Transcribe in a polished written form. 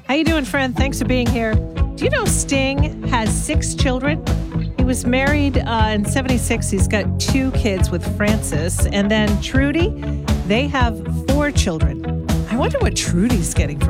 How you doing, friend? Thanks for being here. Do you know Sting has 6 children? He was married in 76. He's got 2 kids with Frances. And then Trudy, they have 4 children. I wonder what Trudy's getting from